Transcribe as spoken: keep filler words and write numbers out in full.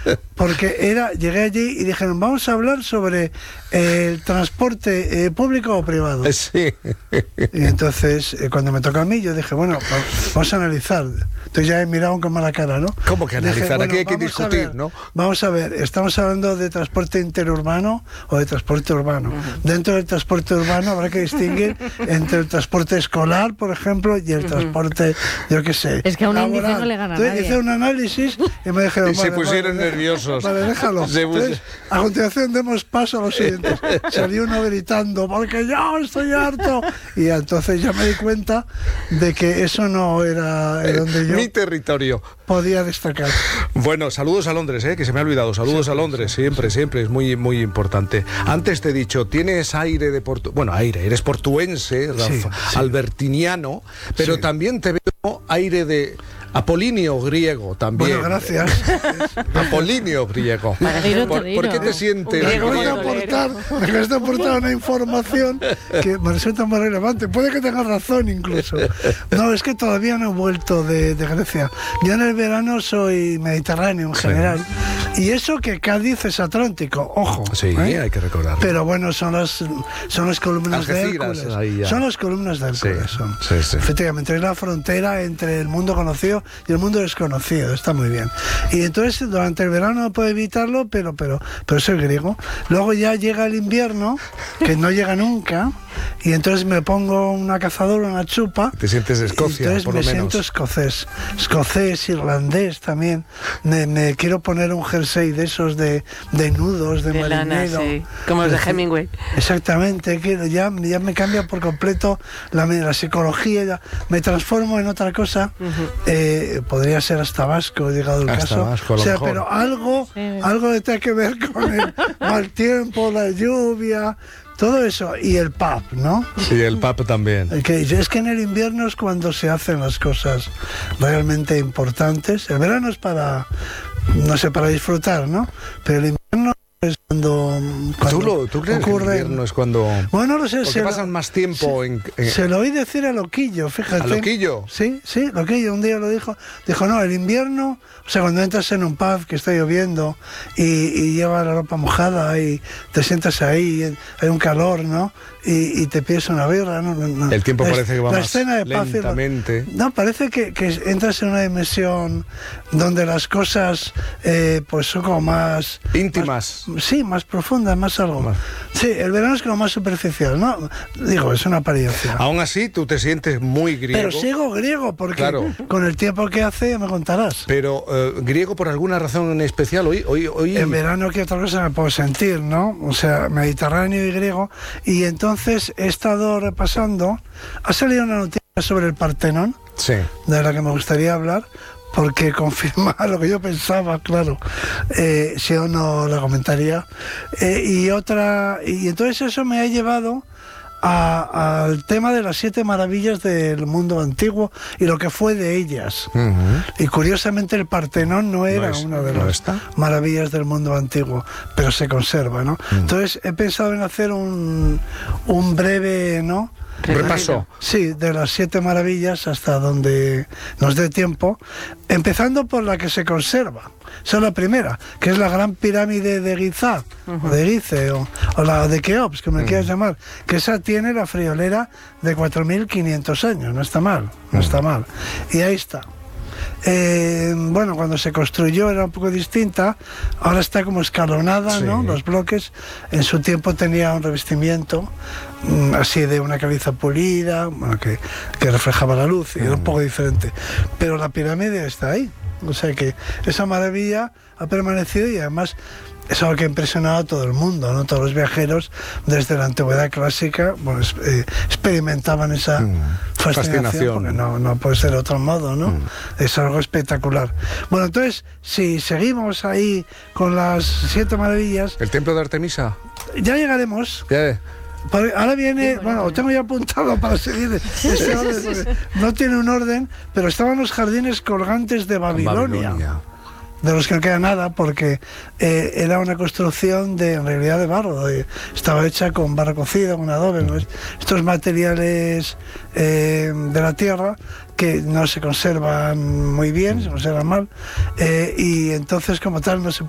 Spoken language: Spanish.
porque era, llegué allí y dijeron, vamos a hablar sobre el transporte eh, público o privado. Sí. Y entonces, eh, cuando me toca a mí, yo dije, bueno, vamos a analizar. Entonces ya he mirado con mala cara, ¿no? ¿Cómo que analizar? Dije, bueno, aquí hay que discutir, ver, ¿no? Vamos a ver, ¿estamos hablando de transporte interurbano o de transporte urbano? Uh-huh. Dentro del transporte urbano habrá que distinguir entre el transporte escolar, por ejemplo, y el uh-huh. transporte, yo qué sé, es que a un laboral. índice no le gana a Entonces, nadie. hice un análisis y me dijeron, y vale, se pusieron vale, nerviosos. Vale, déjalo. Se Entonces, a continuación demos paso a los siguientes. Salió uno gritando, porque yo estoy harto. Y entonces ya me di cuenta de que eso no era eh, donde yo... Mi territorio. Podía destacar. Bueno, saludos a Londres, ¿eh? Que se me ha olvidado. Saludos sí, a Londres, sí, siempre, sí. siempre. Es muy, muy importante. Antes te he dicho, tienes aire de Portu... Bueno, aire, eres portuense, Rafa, sí, sí. albertiniano, pero sí. también te veo aire de... Apolinio griego también. Bueno, gracias. Apolinio griego. ¿Por, ¿Por qué te sientes me acabas de aportar, me acabas de aportar una información que me resulta muy relevante. Puede que tengas razón incluso. No, es que todavía no he vuelto de, de Grecia. Yo en el verano soy mediterráneo en general. Sí. Y eso que Cádiz es Atlántico, ojo. Sí, ¿eh? Hay que recordarlo. Pero bueno, son las, son las columnas de Hércules. Son las columnas de Hércules. Sí, son. Sí, sí. Efectivamente, es la frontera entre el mundo conocido y el mundo desconocido, está muy bien. Y entonces durante el verano no puedo evitarlo, pero pero pero soy griego. Luego ya llega el invierno, que no llega nunca, y entonces me pongo una cazadora, una chupa. Te sientes de Escocia, entonces por me lo menos. siento escocés, escocés, irlandés también. Me, me quiero poner un jersey de esos de, de nudos, de, de marinero. Lana, sí. Como los de Hemingway. Exactamente, que ya, ya me cambia por completo la, la psicología, ya me transformo en otra cosa. Uh-huh. eh, podría ser hasta vasco, llegado el hasta caso. Vasco, o sea, mejor. pero algo, sí. algo que tenga que ver con el mal tiempo, la lluvia, todo eso, y el pub, ¿no? Sí, el pub también. El que dice, es que en el invierno es cuando se hacen las cosas realmente importantes. El verano es para, no sé, para disfrutar, ¿no? Pero el invierno es cuando, cuando ¿Tú, lo, ¿Tú crees ocurre... que el invierno es cuando... Bueno, no sé, porque se pasan lo, más tiempo se, en, en... Se lo oí decir a Loquillo, fíjate. ¿A Loquillo? Sí, sí, Loquillo un día lo dijo. Dijo, no, el invierno, o sea, cuando entras en un pub que está lloviendo y, y llevas la ropa mojada y te sientas ahí, y hay un calor, ¿no? Y, y te pides una birra, ¿no? no el tiempo la, parece que va la más escena de paz lentamente. No, parece que, que entras en una dimensión donde las cosas eh, pues son como más... íntimas. Más, sí, más profundas, más algo más. Sí, el verano es como más superficial, ¿no? Digo, es una apariencia. Aún así, tú te sientes muy griego. Pero sigo griego, porque claro. con el tiempo que hace me contarás. Pero, eh, ¿griego por alguna razón en especial? Hoy, hoy, hoy... En verano, ¿qué otra cosa me puedo sentir, no? O sea, mediterráneo y griego. Y entonces he estado repasando. Ha salido una noticia sobre el Partenón, sí. de la que me gustaría hablar, porque confirma lo que yo pensaba, claro, eh, si o no la comentaría. Eh, y otra, y entonces eso me ha llevado a, al tema de las siete maravillas del mundo antiguo y lo que fue de ellas. Uh-huh. Y curiosamente el Partenón no era no es, una de ¿no las está? maravillas del mundo antiguo, pero se conserva, ¿no? Uh-huh. Entonces he pensado en hacer un, un breve, ¿no? Repaso. Sí, de las siete maravillas hasta donde nos dé tiempo, empezando por la que se conserva. Esa es la primera, que es la gran pirámide de Giza, uh-huh. o de Gize, o, o la de Keops, que me uh-huh. quieras llamar, que esa tiene la friolera de cuatro mil quinientos años, no está mal, no uh-huh. está mal. Y ahí está. Eh, bueno, cuando se construyó era un poco distinta, ahora está como escalonada, sí. ¿no? Los bloques, en su tiempo tenía un revestimiento mm, así de una caliza pulida, bueno, que, que reflejaba la luz, y mm. era un poco diferente. Pero la pirámide está ahí, o sea que esa maravilla ha permanecido y además es algo que ha impresionado a todo el mundo, ¿no? Todos los viajeros desde la antigüedad clásica bueno, eh, experimentaban esa mm, fascinación, fascinación. Porque no, no puede ser de otro modo, ¿no? Mm. Es algo espectacular. Bueno, entonces, si seguimos ahí con las siete maravillas... ¿El templo de Artemisa? Ya llegaremos. Yeah. Ahora viene, bueno, lo tengo ya apuntado para seguir este orden, porque no tiene un orden, pero estaban los jardines colgantes de Babilonia. Babilonia. De los que no queda nada, porque eh, era una construcción de, en realidad, de barro. De, estaba hecha con barro cocido, con adobe, ¿no? Estos materiales eh, de la tierra que no se conservan muy bien, se conservan mal, eh, y entonces como tal no se